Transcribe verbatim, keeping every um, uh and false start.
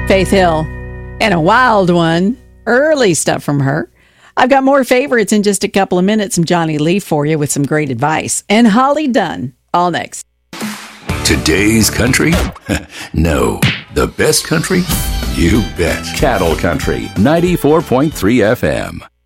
Faith Hill. And a wild one. Early stuff from her. I've got more favorites in just a couple of minutes from Johnny Lee for you with some great advice. And Holly Dunn. All next. Today's country? No. The best country? You bet. Cattle Country, ninety-four point three F M.